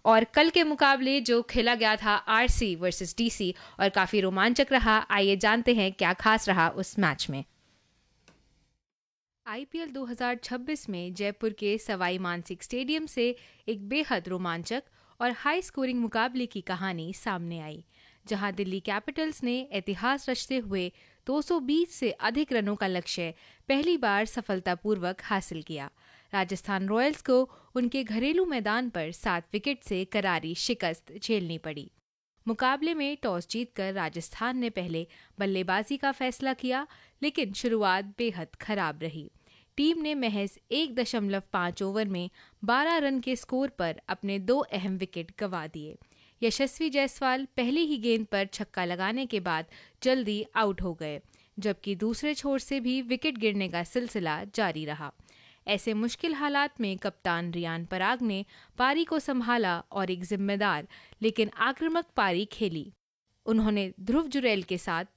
और कल के मुकाबले जो खेला गया था आरसी वर्सेस डीसी और काफी रोमांचक रहा। आइए जानते हैं क्या खास रहा उस मैच में। आईपीएल 2026 में जयपुर के सवाई मानसिंह स्टेडियम से एक बेहद रोमांचक और हाई स्कोरिंग मुकाबले की कहानी सामने आई, जहां दिल्ली कैपिटल्स ने इतिहास रचते हुए 220 से अधिक रनों का लक्ष्य पहली बार सफलतापूर्वक हासिल किया। राजस्थान रॉयल्स को उनके घरेलू मैदान पर 7 विकेट से करारी शिकस्त झेलनी पड़ी। मुकाबले में टॉस जीतकर राजस्थान ने पहले बल्लेबाजी का फैसला किया, लेकिन शुरुआत बेहद खराब रही। टीम ने महज 1.5 ओवर में 12 रन के स्कोर पर अपने 2 अहम विकेट गंवा दिए। यशस्वी जायसवाल पहली ही गेंद पर छक्का लगाने के बाद जल्दी आउट हो गए, जबकि दूसरे छोर से भी विकेट गिरने का सिलसिला जारी रहा। ऐसे मुश्किल हालात में कप्तान रियान पराग ने पारी को संभाला और एक जिम्मेदार लेकिन आक्रामक पारी खेली। उन्होंने ध्रुव जुरैल के साथ